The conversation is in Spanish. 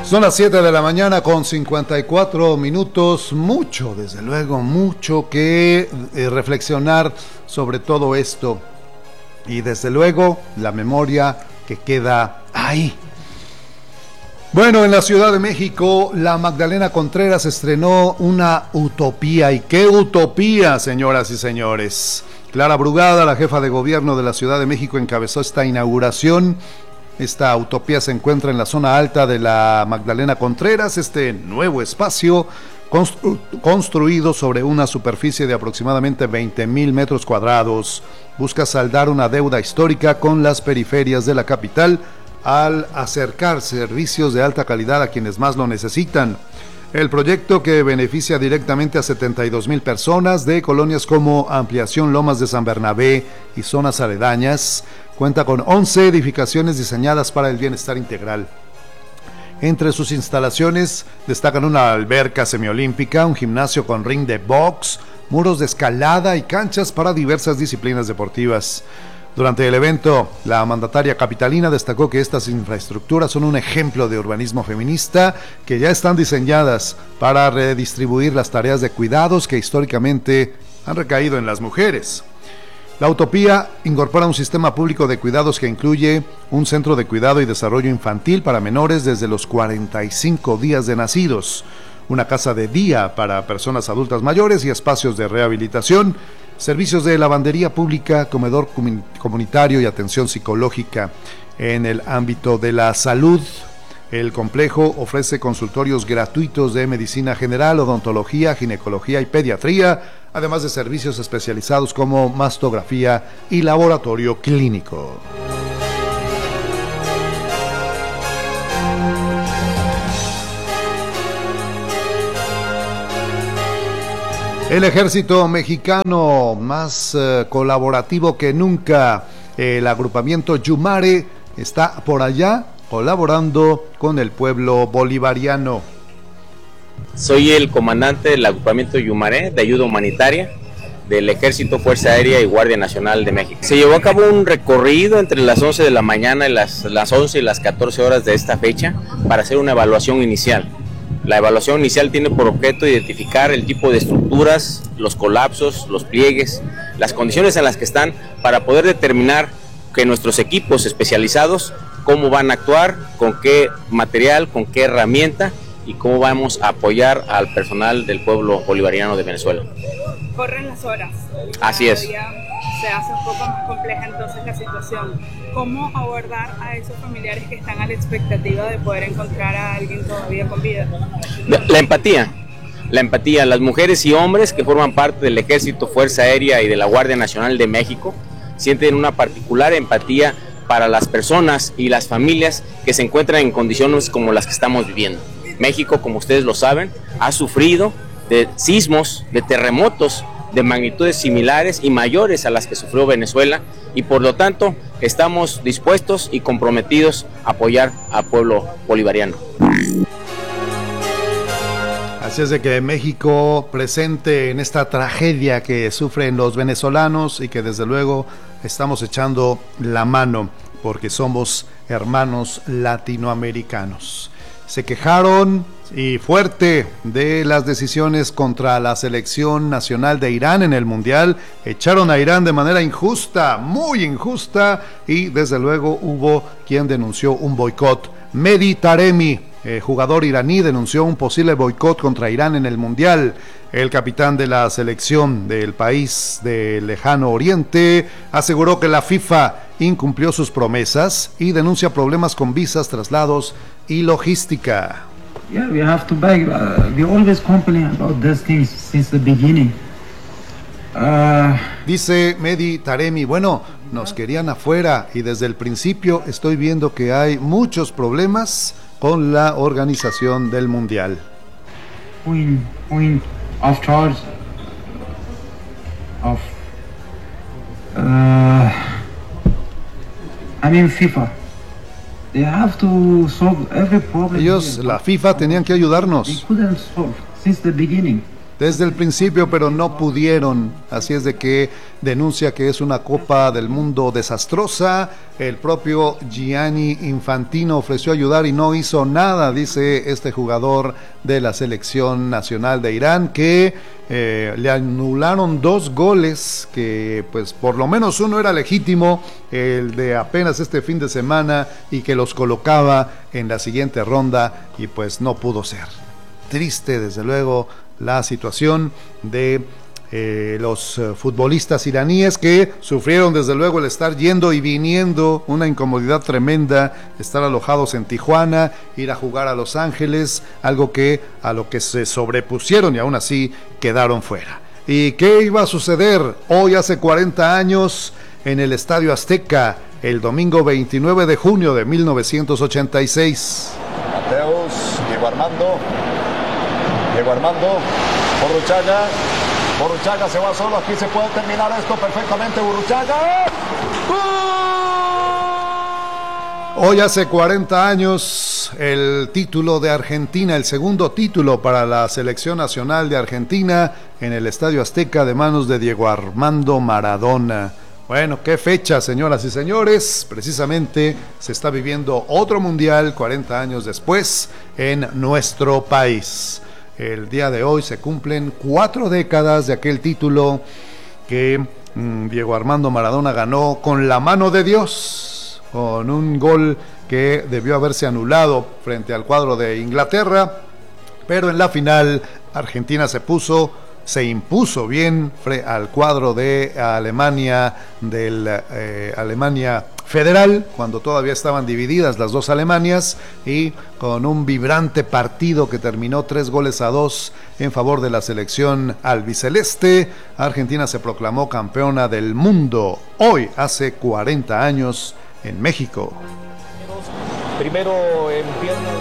Son las 7 de la mañana con 54 minutos. Mucho, desde luego, mucho que reflexionar sobre todo esto. Y desde luego, la memoria que queda ahí. Bueno, en la Ciudad de México, la Magdalena Contreras estrenó una utopía. ¿Y qué utopía, señoras y señores? Clara Brugada, la jefa de gobierno de la Ciudad de México, encabezó esta inauguración. Esta utopía se encuentra en la zona alta de la Magdalena Contreras, este nuevo espacio construido sobre una superficie de aproximadamente 20,000 metros cuadrados. Busca saldar una deuda histórica con las periferias de la capital al acercar servicios de alta calidad a quienes más lo necesitan. El proyecto, que beneficia directamente a 72,000 personas de colonias como Ampliación Lomas de San Bernabé y zonas aledañas, cuenta con 11 edificaciones diseñadas para el bienestar integral. Entre sus instalaciones destacan una alberca semiolímpica, un gimnasio con ring de box, muros de escalada y canchas para diversas disciplinas deportivas. Durante el evento, la mandataria capitalina destacó que estas infraestructuras son un ejemplo de urbanismo feminista, que ya están diseñadas para redistribuir las tareas de cuidados que históricamente han recaído en las mujeres. La utopía incorpora un sistema público de cuidados que incluye un centro de cuidado y desarrollo infantil para menores desde los 45 días de nacidos, una casa de día para personas adultas mayores y espacios de rehabilitación, servicios de lavandería pública, comedor comunitario y atención psicológica. En el ámbito de la salud, el complejo ofrece consultorios gratuitos de medicina general, odontología, ginecología y pediatría, además de servicios especializados como mastografía y laboratorio clínico. El ejército mexicano, más colaborativo que nunca, el agrupamiento Yumare, está por allá colaborando con el pueblo bolivariano. Soy el comandante del agrupamiento Yumare de ayuda humanitaria del Ejército, Fuerza Aérea y Guardia Nacional de México. Se llevó a cabo un recorrido entre las 11 de la mañana y las 11 y las 14 horas de esta fecha para hacer una evaluación inicial. La evaluación inicial tiene por objeto identificar el tipo de estructuras, los colapsos, los pliegues, las condiciones en las que están, para poder determinar que nuestros equipos especializados cómo van a actuar, con qué material, con qué herramienta y cómo vamos a apoyar al personal del pueblo bolivariano de Venezuela. Corren las horas. Así es. Se hace un poco más compleja entonces la situación. ¿Cómo abordar a esos familiares que están a la expectativa de poder encontrar a alguien todavía con vida? La empatía, las mujeres y hombres que forman parte del Ejército, Fuerza Aérea y de la Guardia Nacional de México sienten una particular empatía para las personas y las familias que se encuentran en condiciones como las que estamos viviendo. México, como ustedes lo saben, ha sufrido de sismos, de terremotos, de magnitudes similares y mayores a las que sufrió Venezuela, y por lo tanto estamos dispuestos y comprometidos a apoyar al pueblo bolivariano. Así es de que México presente en esta tragedia que sufren los venezolanos y que desde luego estamos echando la mano porque somos hermanos latinoamericanos. Se quejaron y fuerte de las decisiones contra la selección nacional de Irán en el Mundial. Echaron a Irán de manera injusta, muy injusta, y desde luego hubo quien denunció un boicot. Mehdi Taremi, jugador iraní, denunció un posible boicot contra Irán en el Mundial. El capitán de la selección del país del lejano oriente aseguró que la FIFA incumplió sus promesas y denuncia problemas con visas, traslados y logística. Yeah, we have to back. We always complain about these things since the beginning. Dice Mehdi Taremi, bueno, nos querían afuera y desde el principio estoy viendo que hay muchos problemas con la organización del Mundial. Point of charge of FIFA. They have to solve every problem. Ellos, la FIFA, tenían que ayudarnos. They couldn't solve since the beginning. desde el principio, pero no pudieron. Así es de que denuncia que es una Copa del Mundo desastrosa. El propio Gianni Infantino ofreció ayudar y no hizo nada, dice este jugador de la selección nacional de Irán, que le anularon 2 goles, que pues por lo menos uno era legítimo, el de apenas este fin de semana, y que los colocaba en la siguiente ronda, y pues no pudo ser. Triste, desde luego, la situación de los futbolistas iraníes, que sufrieron desde luego el estar yendo y viniendo, una incomodidad tremenda, estar alojados en Tijuana, ir a jugar a Los Ángeles, algo que a lo que se sobrepusieron y aún así quedaron fuera. ¿Y qué iba a suceder hoy hace 40 años en el Estadio Azteca, el domingo 29 de junio de 1986? Mateus, Diego Armando, Burruchaga se va solo, aquí se puede terminar esto perfectamente, Burruchaga. Hoy hace 40 años el título de Argentina, el segundo título para la selección nacional de Argentina en el Estadio Azteca, de manos de Diego Armando Maradona. Bueno, qué fecha, señoras y señores. Precisamente se está viviendo otro mundial 40 años después en nuestro país. El día de hoy se cumplen 4 décadas de aquel título que Diego Armando Maradona ganó con la mano de Dios, con un gol que debió haberse anulado frente al cuadro de Inglaterra, pero en la final Argentina se impuso bien al cuadro de Alemania, Alemania Federal, cuando todavía estaban divididas las dos Alemanias, y con un vibrante partido que terminó 3-2 en favor de la selección albiceleste, Argentina se proclamó campeona del mundo hoy hace 40 años en México. Primero empieza